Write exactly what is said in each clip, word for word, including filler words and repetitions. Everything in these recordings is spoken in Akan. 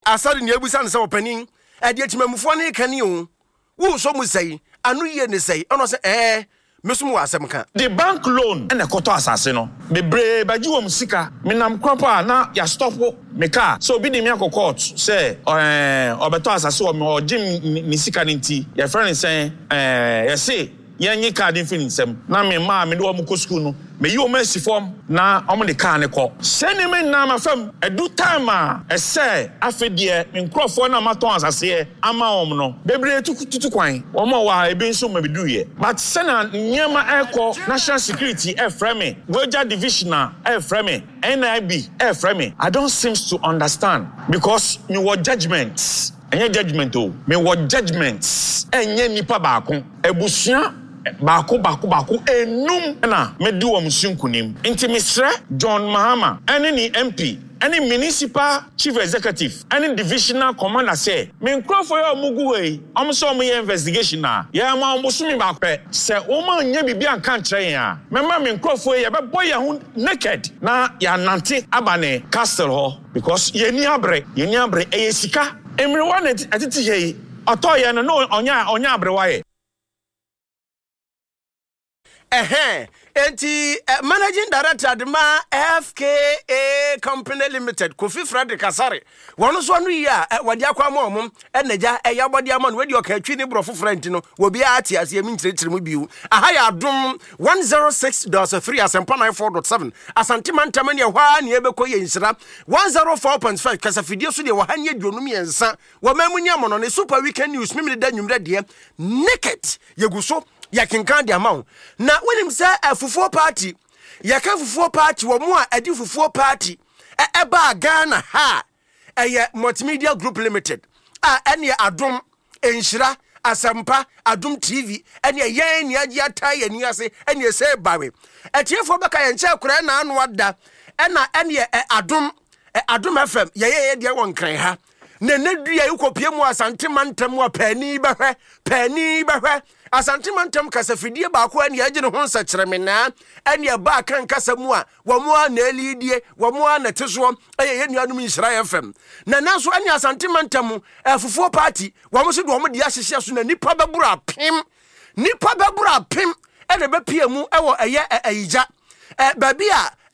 asari ni ebusa nse opanin e de timamufo ne kane o wo so mu sei anu ye ne sei ono se eh mesum wa asem ka the bank loan and ekoto asase no bebre baji wo musika menam kwapa na ya stop me car so bi de me akọ court say eh obeto asase wo me ogim ni sika ni nti ya friend say eh ya say yenye card infinisem na me ma me de wo ko school no me yi o mercy form na omo de car ne ko sene me na ma fam edu time a e say afedie me nkrofo na ma ton asase ama om no bebre tutu kwan omo wa e bi nso ma bidu ye but sena nyema eko national security e frame Goja divisional e frame N I B e frame I don't seem to understand because me what judgments enye judgment o me what judgments enye nipa baako ebusua Baku baku baku enum na medi wo msunkunim nti misre John Mahama ene ni M P ene municipal chief executive ene divisional commander say me nkrofo ya mugu we omso om ye investigation na ya ma omosumi bakpe se o ma nya bibia kan kire ya memma me nkrofo ye be boy ya hu naked na ya nante abane castle ho because ye ni abre ye ni abre e sika emre wa na atiti ye otoye no onya onya abre wa ye Eh enti uh, managing director de ma F K A Company Limited Kofi Frederick Asare wono so anu yi a wode akwa ma omum enaja eya bode ama no wedi oka atwi ni brofo front no wo bia ati ase emi ntiretire mu biu aha ya dom one oh six point three asempa ninety-four point seven asante mantam ne hwa ne ebekọ ye nsira one oh four point five kasafidie so de wo hanye dwonum yensa wo mamunyi amono ne super weekend news mimire da nwumre de naked yeguso ya kinkan de amaw na wenim se afufuo party ya ka fufuo party wo mu a edi fufuo party e eba Ghana ha eye multimedia group limited a ene adom enhira asampa adom T V ene yen ni agi atai ani ase ene se bawe etiefo beka ye nche kura na anu ada ena ene adom adom F M ye ye de won kran ha ne nedua yikopie mu asante mantam wa pani behwe pani behwe asante mantam kasafidie baako ani age ne ho nsakireme na ani ba kan kasamu a wo mo na elidie wo mo na teso eye ye nuanum Nhira F M na nanso ani asante mantam afufuo party wo mo so do wo de ahyehye so na nipa bebura pim nipa bebura pim e de be pie mu e wo eye ayija e babi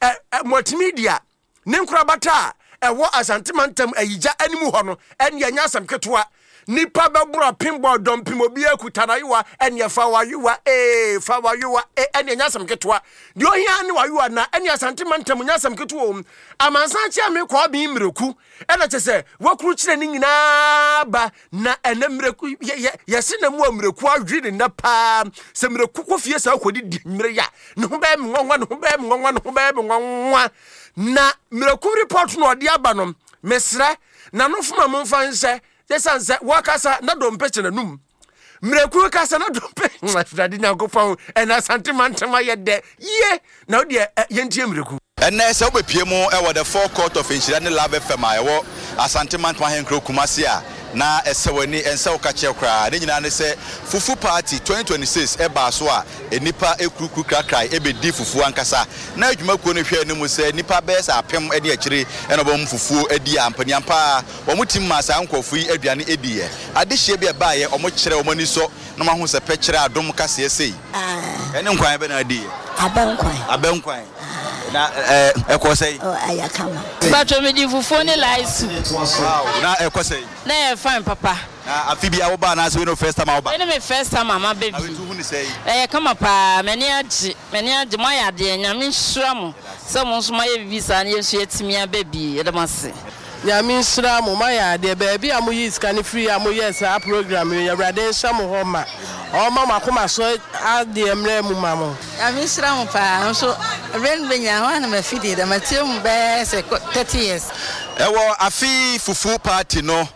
a multimedia ne nkura bata ewo asante mantam ayija animu ho no ene anya asam ketoa nipa bebura pinball dom pimobi akutana yiwa ene fa wayiwa eh fa wayiwa eh ene anya asam ketoa de ohia ne wayiwa na ene asante mantam nya asam ketoa amansa chia me kwa bi mreku ene chese wakuru kire ni nyina ba na ene mreku yesi na mu mreku adwiri na pa se mreku kofie sa akodi di mre ya ne ho ba me nwanwa ne ho ba me nwanwa ne ho ba me nwanwa na mreku report no odi aba no mesre na no fuma mo mfa nse yesanse wakasa na dompe na num mreku kasa na dompe afradi na gofa en asante mantama ye de ye na odi ye ntie mreku enne se obepie mu e wo the forecourt of Nhira ne Love F M a wo asante mantama henkro kumase a na esewani ense ukache kra ne nyina ne se fufu party twenty twenty-six e ba so a enipa ekurukuru krakrai e be di fufu ankasa na adwumakuo ne hwe ne mu se nipa be sa apem e de akire e no bom fufu e di ampani ampa wo mutim ma sa nkofu yi aduane ediye adehye bi e ba ye o mo kire o mani so no ma hu se pe kire adom kase esei ah ene nkwan be na adiye abankwan abankwan na eh ekosei oh ayakama bacho me di fufu ne laisu wow na ekosei na e fine papa na afibia wo ba na so we no first time wo ba ene me first time mama baby awe tu hu ni sei eh kama pa meni agi meni agi mo ya de nyame nhira mo so mo so ma ye visa na yesu etimia baby e de mase nyame nhira mo ma ya de baby amu yi scan free amu yes a program ya brade nhira mo ho ma o ma makoma so ade emre mu ma mo nyame nhira mo pa so ren benya ho na ma fidi da matem be se thirty years ewo afi fufu party no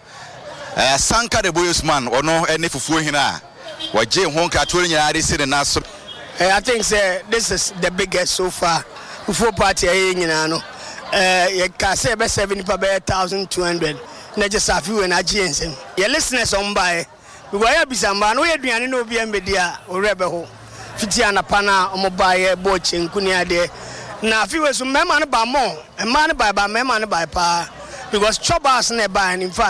eh Sanka the Boyosman ono ene fufu hina waje ho nka to nyina de sire na so I think say this is the biggest so far fufu party eh nyina no eh ye ka say be seventy per one thousand two hundred na just afi we na giensem ye listeners on by we were bisamba no ye duane no obi ambedi a orebe ho fiti anapa na omobaye boche nkuni ade na afi we so mema no ba mo ema no ba ba mema no ba pa because chop house na buy in fact